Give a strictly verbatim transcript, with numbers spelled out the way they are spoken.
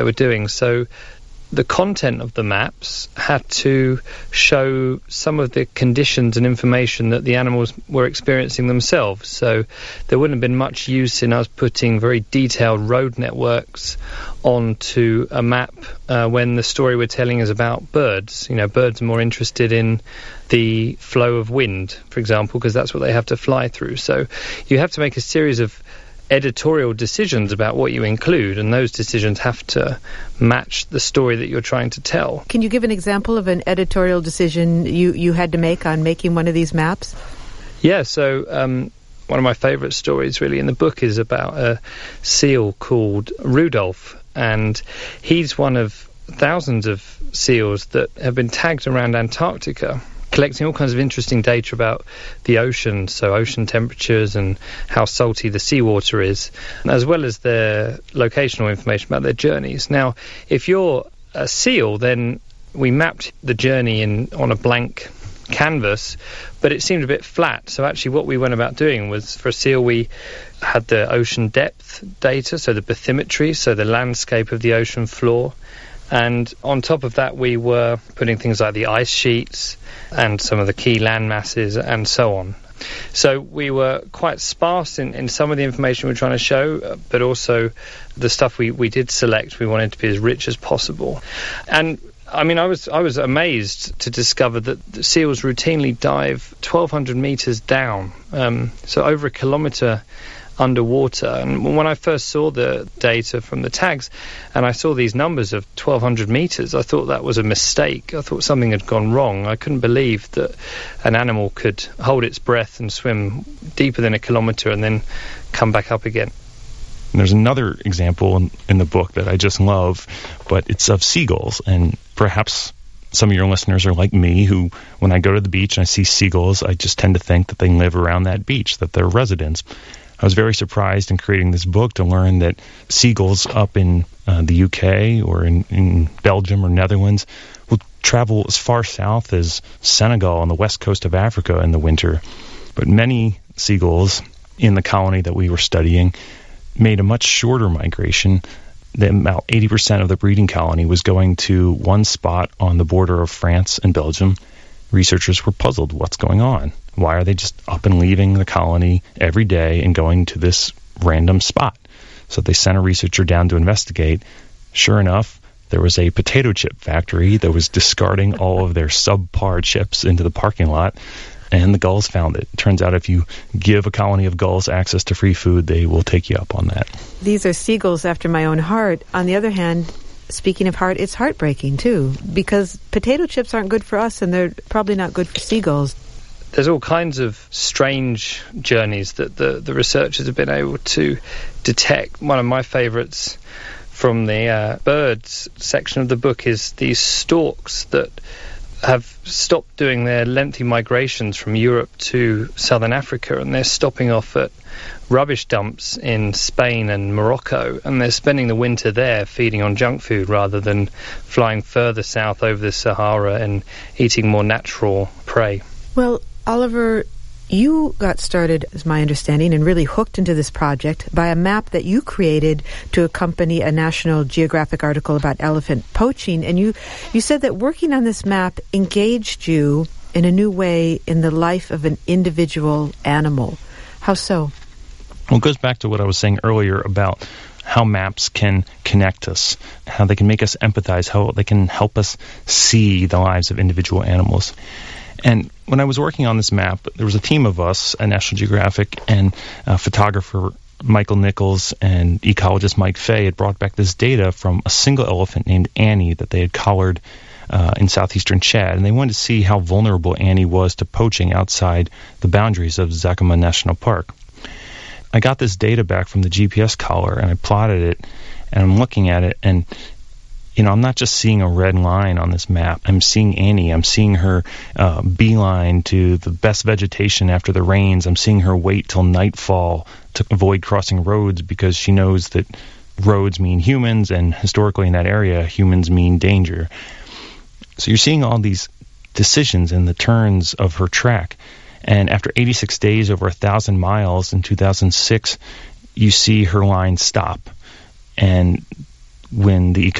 they were doing. So the content of the maps had to show some of the conditions and information that the animals were experiencing themselves. So there wouldn't have been much use in us putting very detailed road networks onto a map uh, when the story we're telling is about birds. You know, birds are more interested in the flow of wind, for example, because that's what they have to fly through. So you have to make a series of editorial decisions about what you include, and those decisions have to match the story that you're trying to tell. Can you give an example of an editorial decision you, you had to make on making one of these maps? Yeah, so um, one of my favourite stories really in the book is about a seal called Rudolph, and he's one of thousands of seals that have been tagged around Antarctica, collecting all kinds of interesting data about the ocean, so ocean temperatures and how salty the seawater is, as well as their locational information about their journeys. Now, if you're a seal, then we mapped the journey in on a blank canvas, but it seemed a bit flat. So actually what we went about doing was, for a seal, we had the ocean depth data, so the bathymetry, so the landscape of the ocean floor. And on top of that, we were putting things like the ice sheets and some of the key land masses and so on. So we were quite sparse in, in some of the information we were trying to show, but also the stuff we, we did select, we wanted to be as rich as possible. And I mean, I was I was amazed to discover that the seals routinely dive twelve hundred meters down, um, so over a kilometer underwater. And when I first saw the data from the tags and I saw these numbers of twelve hundred meters, I thought that was a mistake. I thought something had gone wrong. I couldn't believe that an animal could hold its breath and swim deeper than a kilometer and then come back up again. And there's another example in, in the book that I just love, but it's of seagulls. And perhaps some of your listeners are like me, who, when I go to the beach and I see seagulls, I just tend to think that they live around that beach, that they're residents. I was very surprised in creating this book to learn that seagulls up in uh, the U K or in, in Belgium or Netherlands will travel as far south as Senegal on the west coast of Africa in the winter. But many seagulls in the colony that we were studying made a much shorter migration. About eighty percent of the breeding colony was going to one spot on the border of France and Belgium. Researchers were puzzled. What's going on? Why are they just up and leaving the colony every day and going to this random spot? So they sent a researcher down to investigate. Sure enough, there was a potato chip factory that was discarding all of their subpar chips into the parking lot, and the gulls found it. Turns out if you give a colony of gulls access to free food, they will take you up on that. These are seagulls after my own heart. On the other hand, speaking of heart, it's heartbreaking too, because potato chips aren't good for us and they're probably not good for seagulls. There's all kinds of strange journeys that the, the researchers have been able to detect. One of my favourites from the uh, birds section of the book is these storks that have stopped doing their lengthy migrations from Europe to southern Africa, and they're stopping off at rubbish dumps in Spain and Morocco, and they're spending the winter there feeding on junk food rather than flying further south over the Sahara and eating more natural prey. Well, Oliver, you got started, as my understanding, and really hooked into this project by a map that you created to accompany a National Geographic article about elephant poaching. And you, you said that working on this map engaged you in a new way in the life of an individual animal. How so? Well, it goes back to what I was saying earlier about how maps can connect us, how they can make us empathize, how they can help us see the lives of individual animals. And when I was working on this map, there was a team of us at National Geographic, and uh, photographer Michael Nichols and ecologist Mike Fay had brought back this data from a single elephant named Annie that they had collared uh, in southeastern Chad. And they wanted to see how vulnerable Annie was to poaching outside the boundaries of Zakama National Park. I got this data back from the G P S collar, and I plotted it, and I'm looking at it, and you know, I'm not just seeing a red line on this map. I'm seeing Annie. I'm seeing her uh, beeline to the best vegetation after the rains. I'm seeing her wait till nightfall to avoid crossing roads because she knows that roads mean humans, and historically in that area, humans mean danger. So you're seeing all these decisions in the turns of her track. And after eighty-six days, over one thousand miles in two thousand six, you see her line stop. And when the